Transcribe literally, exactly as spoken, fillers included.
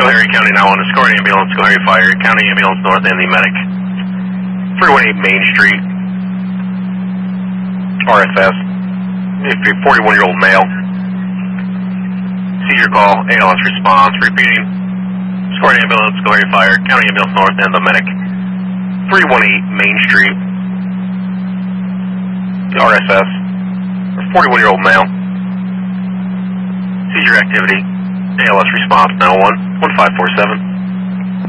Schoharie County nine one one, escort ambulance, Schoharie Fire, County Ambulance North, and the medic. three one eight Main Street, R F S, if you're a forty-one-year-old male. Seizure call, A L S response, repeating. Escort ambulance, Schoharie Fire, County Ambulance North, and the medic. three one eight Main Street, R F S, forty-one-year-old male. Seizure activity, A L S response, nine one one, one five four seven.